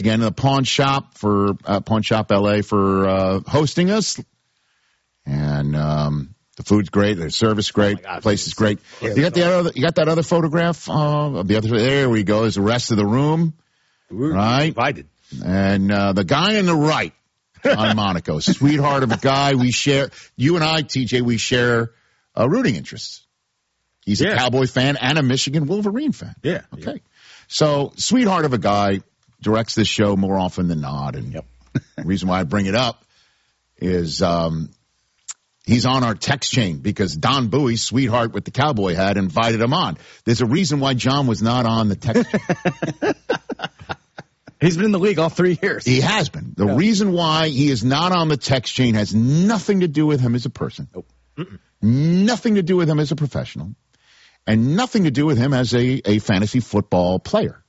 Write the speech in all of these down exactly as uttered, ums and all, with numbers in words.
again, the Pawn Shop for uh, Pawn Shop L A for uh, hosting us. And um, the food's great, the service great, oh God, place is great. Yeah, you got the other, you got that other photograph uh, of the other. There we go. Is the rest of the room, We're right? Invited. And uh, the guy on the right, John Monaco, sweetheart of a guy. We share. You and I, T J, we share uh, rooting interests. He's yeah. a Cowboy fan and a Michigan Wolverine fan. Yeah. Okay. Yeah. So, sweetheart of a guy directs this show more often than not. And yep. the reason why I bring it up is um, he's on our text chain because Don Bowie, sweetheart with the cowboy hat, invited him on. There's a reason why John was not on the text chain. He's been in the league all three years. He has been. The yeah. reason why he is not on the text chain has nothing to do with him as a person. Nope. Nothing to do with him as a professional. And nothing to do with him as a, a fantasy football player.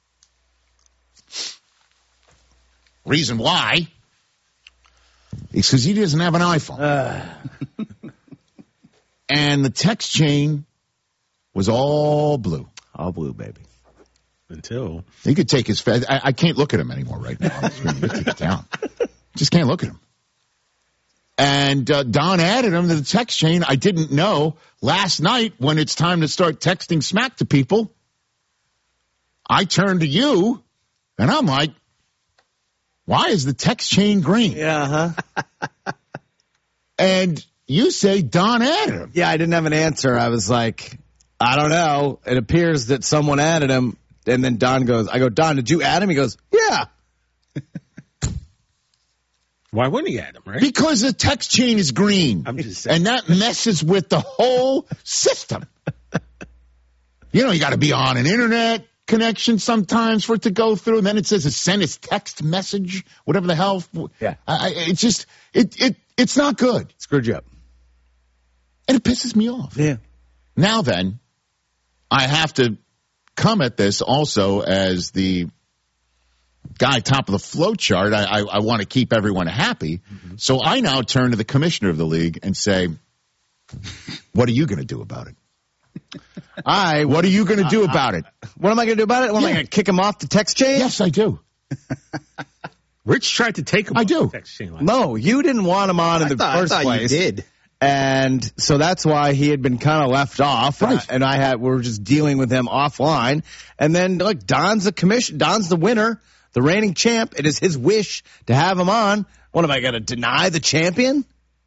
Reason why is because he doesn't have an iPhone. Uh. And the text chain was all blue. All blue, baby. Until. He could take his fa- I, I can't look at him anymore right now on the screen. Take it down. Just can't look at him. And uh, Don added him to the text chain. I didn't know. Last night, when it's time to start texting smack to people, I turned to you, and I'm like, why is the text chain green? Yeah, huh? And you say Don added him. Yeah, I didn't have an answer. I was like, I don't know. It appears that someone added him. And then Don goes, I go, Don, did you add him? He goes, yeah. Why wouldn't he add him, right? Because the text chain is green. I'm just saying. And that messes with the whole system. You know, you got to be on an internet connection sometimes for it to go through. And then it says to send its text message, whatever the hell. Yeah. I, it's just, it, it, it's not good. Screwed you up. And it pisses me off. Yeah. Now then, I have to come at this also as the guy top of the flow chart. I, I, I want to keep everyone happy. Mm-hmm. So I now turn to the commissioner of the league and say, what are you going to do about it? I. What are you going to do about it? What am I going to do about it? What, yeah. Am I going to kick him off the text chain? Yes, I do. Rich tried to take him I off do. the text chain. Last no, you didn't want him on in I the thought, first I thought place. You did. And so that's why he had been kind of left off. Right. And I, and I had, we were just dealing with him offline. And then, look, Don's the commission, Don's the winner, the reigning champ. It is his wish to have him on. What am I going to deny the champion?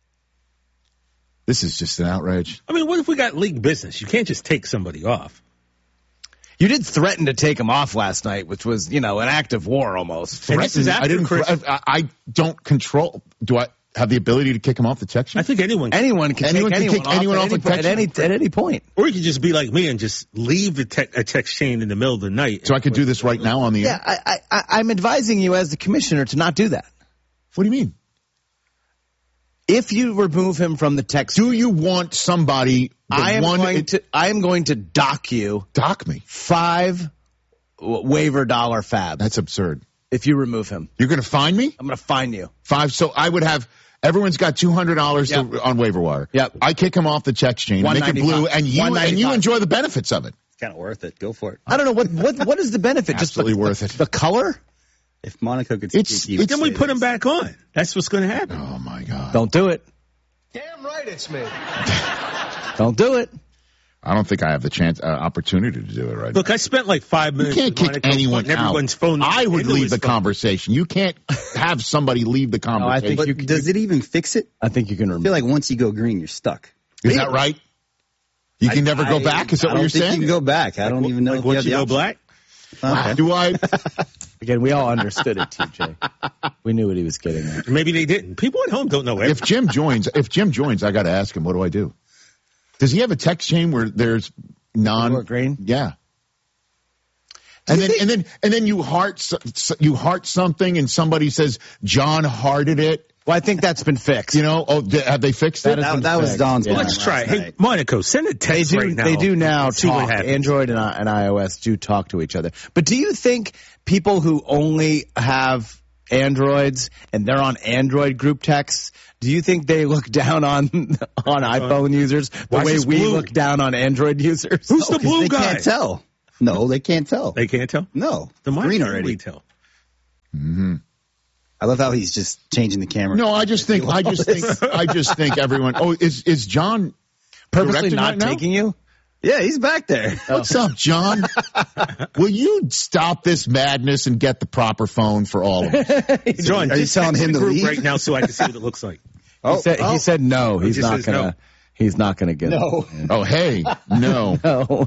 This is just an outrage. I mean, what if we got league business? You can't just take somebody off. You did threaten to take him off last night, which was, you know, an act of war almost. And this is after I didn't. Chris- I, I don't control. Do I have the ability to kick him off the text chain? I think anyone can. Anyone can Anyone take can anyone, kick anyone off, off at, the any, text at any chain. at any point. Or you could just be like me and just leave the te- a text chain in the middle of the night. So I could do this right now on the Yeah, air? I, I, I'm advising you as the commissioner to not do that. What do you mean? If you remove him from the text, Do you want somebody? The I am one, going it, to I am going to dock you dock me. five w- waiver dollar fab That's absurd. if you remove him. You're going to fine me I'm going to fine you. five. So I would have. Everyone's got two hundred dollars Yep. on waiver wire. Yep. I kick him off the text chain, make it blue, and you and you one ninety-five. enjoy the benefits of it. It's kind of worth it. Go for it. I don't know what what what is the benefit? Absolutely Just the, worth it. The color? If Monaco could It's- speak, he would it's- Then we say put him this. back on. That's what's going to happen. Oh my God! Don't do it. Damn right it's me. Don't do it. I don't think I have the chance, uh, opportunity to do it right Look, now. I spent like five You minutes. can't with kick Monaco anyone putting out. everyone's phone I would into leave his the phone. conversation. You can't have somebody leave the I conversation. think But you can- does it even fix it? I think you can I remove. feel like once you go green, you're stuck. Is that right? You can I- never go I- back? Is that I what don't you're think saying? You can go back. I don't even know Like if you have once you the go option. black. Okay. Do I? Again, we all understood it, T J. We knew what he was getting at. Maybe they didn't. People at home don't know If everything. Jim joins, if Jim joins, I got to ask him, what do I do? Does he have a text chain where there's non Or green? Yeah. And then, and then, and then you heart, s- you heart something, and somebody says John hearted it. Well, I think that's been fixed. You know, oh, th- have they fixed That it? is- That, that was Fixed. Don's Yeah. plan Let's try it. last Hey, night. Monaco, send a They text do. right now. They do now See what talk. happens. Android and, and iOS do talk to each other. But do you think people who only have Androids and they're on Android group texts, do you think they look down on on iPhone users the Why is way this we blue? look down on Android users? Who's the 'Cause blue they guy? can't tell. No, they can't tell. They can't tell. No. Then why Green can't already. we tell? Mm-hmm. I love how he's just changing the camera. No, I just think, I just think, I just think everyone. Oh, is is John Purposely directing not right now? taking you? Yeah, he's back there. What's up, John? Will you stop this madness and get the proper phone for all of us? John, Are you just telling text him the to group leave? right now so I can see what it looks like. He, said, he said no. He's just not says gonna. no. He's not gonna get No. it. Oh, hey, no, No.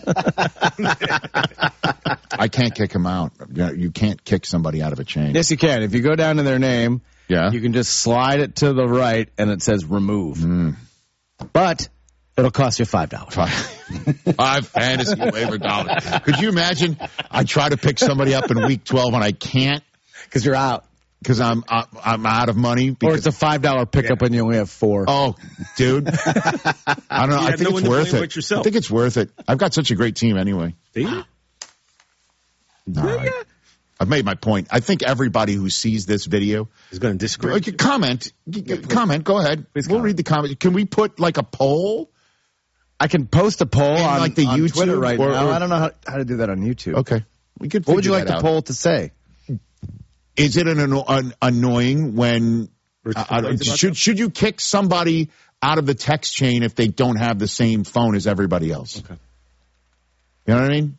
I can't kick him out. You you can't kick somebody out of a chain. Yes, you can. If you go down to their name, Yeah. you can just slide it to the right, and it says remove. Mm. But it'll cost you five dollars. Five, five fantasy waiver dollars. Could you imagine? I try to pick somebody up in week twelve and I can't Because you're out. because I'm I'm I'm out of money. Or Because, it's a five dollar pickup and you only have four. oh, dude, I don't know. You I have think no one it's to worth blame it. but yourself. I think it's worth it. I've got such a great team anyway. Do you? All right. I've made my point. I think everybody who sees this video, He's going to disagree. like, comment, comment. Go ahead. Please We'll comment. read the comment. Can we put like a poll? I can post a poll In, on, like, the on YouTube Twitter right or- now. or- I don't know how, how to do that on YouTube. Okay, we could. What would you figure like that the out. poll to say? Is it an, anno- an annoying when Rich I- I don't- complains about should that? should you kick somebody out of the text chain if they don't have the same phone as everybody else? Okay. You know what I mean?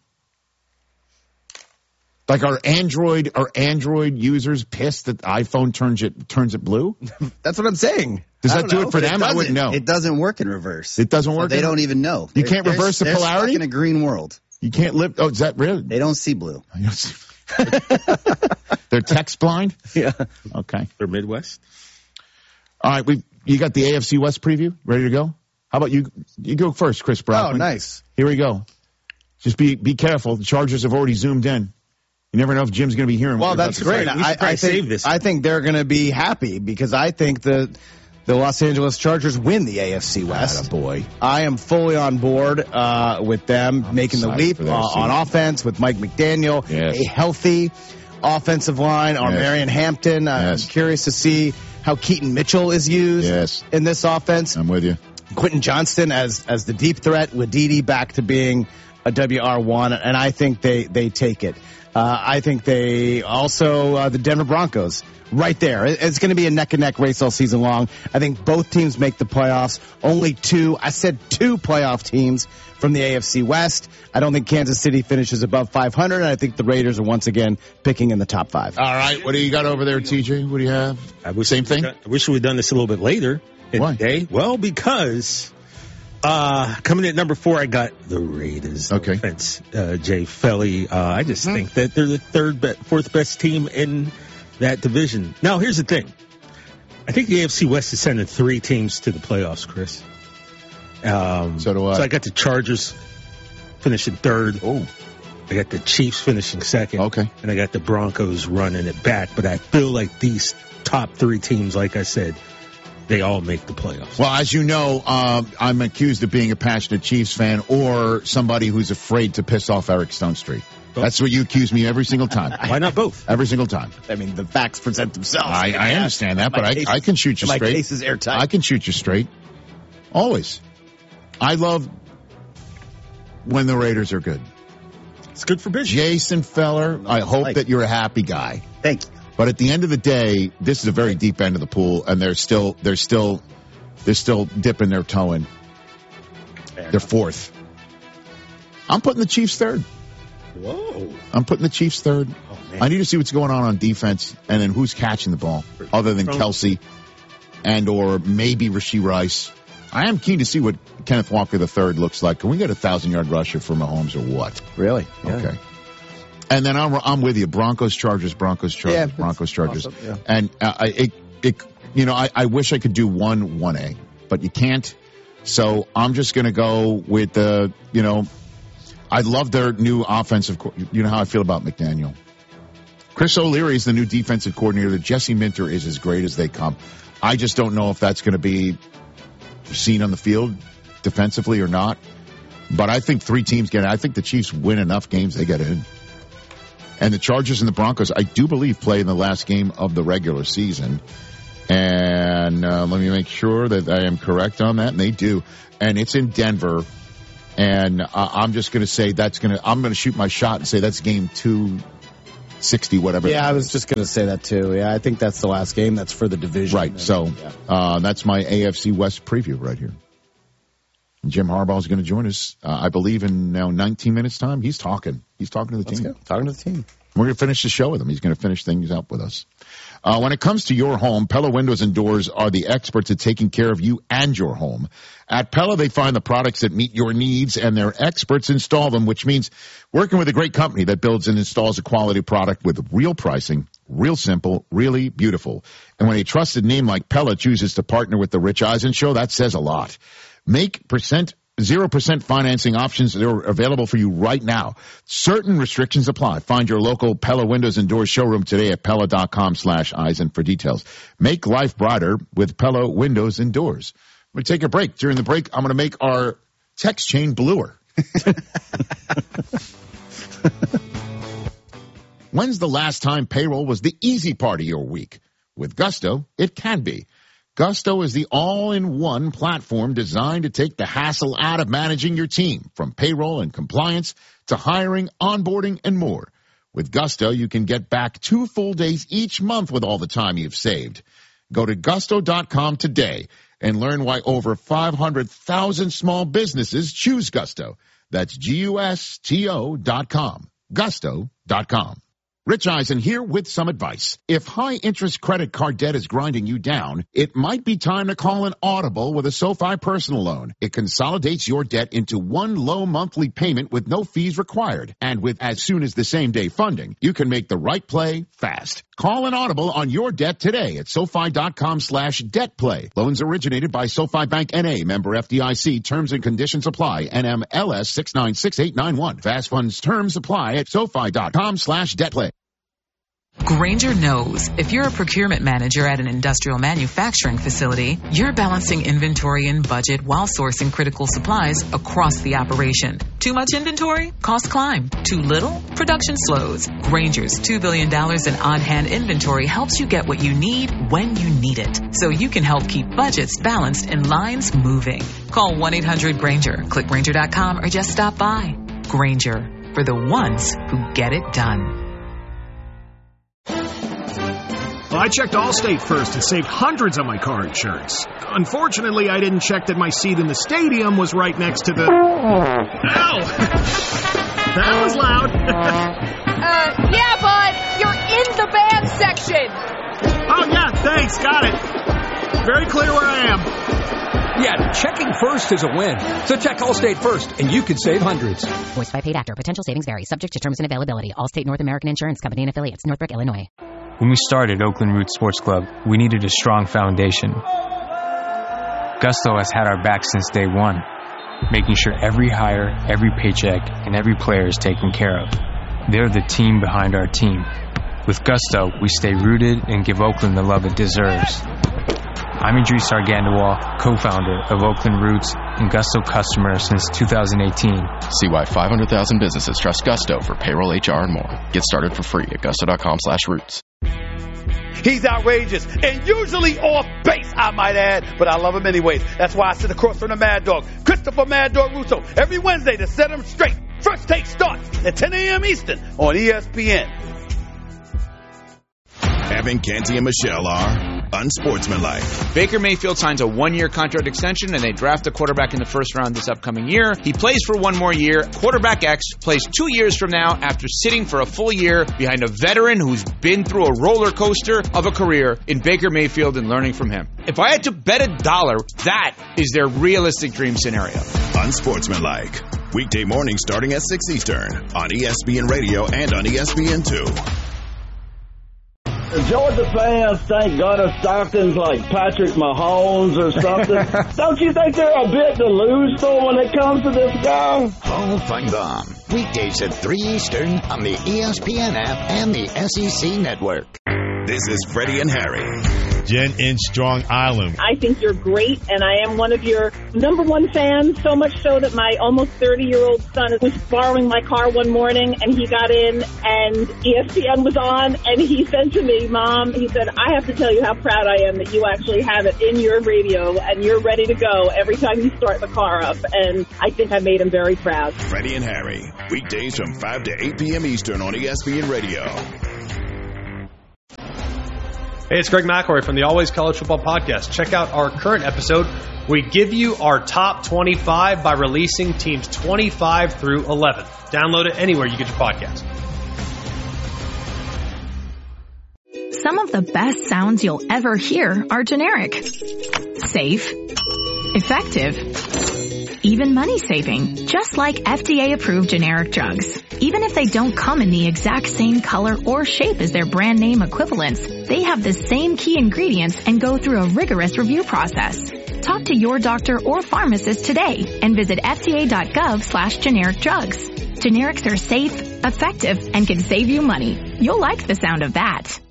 Like are Android are Android users pissed that iPhone turns it turns it blue? That's what I'm saying. Does I that don't do know. it for But them? I doesn't- wouldn't know. It doesn't work in reverse. It doesn't So work they in- don't even know. You They're- can't they're- reverse the they're polarity? stuck in a green world. You can't live. Oh, is that real? They don't see blue. They're text blind. Yeah. Okay. Or Midwest? All right. We you got the A F C West preview ready to go? How about you? You go first, Chris Brockman. Oh, nice. Here we go. Just be be careful. The Chargers have already zoomed in. You never know if Jim's going to be hearing. Well, what you're that's about to say. great. We should I, probably I think save this. I think they're going to be happy because I think the the Los Angeles Chargers win the A F C West. boy. I am fully on board uh, with them I'm making the excited leap for uh, their on season. offense with Mike McDaniel, Yes. a healthy offensive line, or Yes. Marion Hampton. Uh, Yes. I'm curious to see how Keaton Mitchell is used Yes. in this offense. I'm with you. Quentin Johnston as as the deep threat, with Dede back to being a W R one, and I think they they take it. Uh, I think they also uh, the Denver Broncos right there. It- It's going to be a neck and neck race all season long. I think both teams make the playoffs. Only two. I said two playoff teams from the A F C West. I don't think Kansas City finishes above five hundred. And I think the Raiders are once again picking in the top five. All right. What do you got over there, T J? What do you have? I wish Same thing? I wish we had done this a little bit later in Why? the day. Well, because uh, coming in at number four, I got the Raiders. No Okay. offense, uh, Jay Felly. Uh, I just think that they're the third, be- fourth best team in that division. Now, here's the thing. I think the A F C West is sending three teams to the playoffs, Chris. Um, So do I. So I got the Chargers finishing third. Oh. I got the Chiefs finishing second. Okay. And I got the Broncos running it back. But I feel like these top three teams, like I said, they all make the playoffs. Well, as you know, um, I'm accused of being a passionate Chiefs fan or somebody who's afraid to piss off Eric Stone Street. That's what you accuse me every single time. Why not both? Every single time. I mean, the facts present themselves. I, I understand that, but My I, case I is- can shoot you my straight. case is airtight. I can shoot you straight. Always. I love when the Raiders are good. It's good for business. Jason Feller, I hope Like- that you're a happy guy. Thank you. But at the end of the day, this is a very deep end of the pool, and they're still they're still they're still dipping their toe in. They're fourth. I'm putting the Chiefs third. Whoa. I'm putting the Chiefs third. Oh, man. I need to see what's going on on defense, and then who's catching the ball, other than From- Kelsey and or maybe Rashee Rice. I am keen to see what Kenneth Walker the third looks like. Can we get a thousand yard rusher for Mahomes or what? Really? Yeah. Okay. And then I'm I'm with you. Broncos, Chargers, Broncos, Chargers, Yeah, Broncos, Chargers. awesome, yeah. And uh, I, it, it, you know, I, I wish I could do one one A, but you can't. So I'm just going to go with the, you know, I love their new offensive. co- You know how I feel about McDaniel. Chris O'Leary is the new defensive coordinator. Jesse Minter is as great as they come. I just don't know if that's going to be seen on the field defensively or not. But I think three teams get in. I think the Chiefs win enough games, they get in. And the Chargers and the Broncos, I do believe, play in the last game of the regular season. And uh, let me make sure that I am correct on that. And they do. And it's in Denver. And uh, I'm just going to say that's going to, I'm going to shoot my shot and say that's game two sixty, whatever. Yeah, I was just going to say that too. Yeah, I think that's the last game. That's for the division. Right. And, So yeah. uh, that's my A F C West preview right here. And Jim Harbaugh is going to join us, uh, I believe, in now nineteen minutes time. He's talking. He's talking to the Let's team. go. Talking to the team. We're going to finish the show with him. He's going to finish things up with us. Uh, when it comes to your home, Pella Windows and Doors are the experts at taking care of you and your home. At Pella, they find the products that meet your needs, and their experts install them, which means working with a great company that builds and installs a quality product with real pricing, real simple, really beautiful. And when a trusted name like Pella chooses to partner with the Rich Eisen Show, that says a lot. Make percent Zero percent financing options that are available for you right now. Certain restrictions apply. Find your local Pella Windows and Doors showroom today at Pella.com slash Eisen for details. Make life brighter with Pella Windows and Doors. We're going to take a break. During the break, I'm going to make our text chain bluer. When's the last time payroll was the easy part of your week? With Gusto, it can be. Gusto is the all-in-one platform designed to take the hassle out of managing your team, from payroll and compliance to hiring, onboarding, and more. With Gusto, you can get back two full days each month with all the time you've saved. Go to gusto dot com today and learn why over five hundred thousand small businesses choose Gusto. That's G U S T O dot com. Gusto dot com. Rich Eisen here with some advice. If high-interest credit card debt is grinding you down, it might be time to call an audible with a SoFi personal loan. It consolidates your debt into one low monthly payment with no fees required. And with as soon as the same-day funding, you can make the right play fast. Call an audible on your debt today at SoFi.com slash debt play. Loans originated by SoFi Bank N A, member F D I C. Terms and conditions apply. N M L S six nine six eight nine one. Fast funds terms apply at SoFi.com slash debt play. Grainger knows if you're a procurement manager at an industrial manufacturing facility, you're balancing inventory and budget while sourcing critical supplies across the operation. Too much inventory? Costs climb. Too little? Production slows. Grainger's two billion dollars in on-hand inventory helps you get what you need when you need it, so you can help keep budgets balanced and lines moving. Call one eight hundred Grainger, click Grainger dot com, or just stop by. Grainger, for the ones who get it done. Well, I checked Allstate first and saved hundreds on my car insurance. Unfortunately, I didn't check that my seat in the stadium was right next to the... Ow! That was loud. uh, yeah, bud. You're in the band section. Oh, yeah, thanks. Got it. Very clear where I am. Yeah, checking first is a win. So check Allstate first, and you could save hundreds. Voiced by paid actor. Potential savings vary. Subject to terms and availability. Allstate North American Insurance Company and affiliates. Northbrook, Illinois. When we started Oakland Roots Sports Club, we needed a strong foundation. Gusto has had our back since day one, making sure every hire, every paycheck, and every player is taken care of. They're the team behind our team. With Gusto, we stay rooted and give Oakland the love it deserves. I'm Idris Argandawal, co-founder of Oakland Roots and Gusto customer since two thousand eighteen. See why five hundred thousand businesses trust Gusto for payroll, H R, and more. Get started for free at gusto.com slash roots. He's outrageous and usually off base, I might add, but I love him anyways. That's why I sit across from the Mad Dog, Christopher Mad Dog Russo, every Wednesday to set him straight. First Take starts at ten a.m. Eastern on E S P N. Evan Canty and Michelle are unsportsmanlike. Baker Mayfield signs a one-year contract extension, and they draft a quarterback in the first round this upcoming year. He plays for one more year. Quarterback X plays two years from now after sitting for a full year behind a veteran who's been through a roller coaster of a career in Baker Mayfield and learning from him. If I had to bet a dollar, that is their realistic dream scenario. Unsportsmanlike. Weekday mornings starting at six Eastern on E S P N Radio and on E S P N two. Georgia fans think Gunnar Stockton's like Patrick Mahomes or something. Don't you think they're a bit delusional when it comes to this guy? Hall Feinbaum, weekdays at three Eastern on the E S P N app and the S E C network. This is Freddie and Harry. Jen in Strong Island. I think you're great, and I am one of your number one fans, so much so that my almost thirty-year-old son was borrowing my car one morning, and he got in, and E S P N was on, and he said to me, Mom, he said, I have to tell you how proud I am that you actually have it in your radio, and you're ready to go every time you start the car up, and I think I made him very proud. Freddie and Harry, weekdays from five to eight p.m. Eastern on E S P N Radio. Hey, it's Greg McElroy from the Always College Football Podcast. Check out our current episode. We give you our top twenty-five by releasing teams twenty-five through eleven. Download it anywhere you get your podcast. Some of the best sounds you'll ever hear are generic. Safe. Effective. Even money-saving. Just like F D A-approved generic drugs. Even if they don't come in the exact same color or shape as their brand name equivalents, they have the same key ingredients and go through a rigorous review process. Talk to your doctor or pharmacist today and visit F D A dot gov slash generic drugs. Generics are safe, effective, and can save you money. You'll like the sound of that.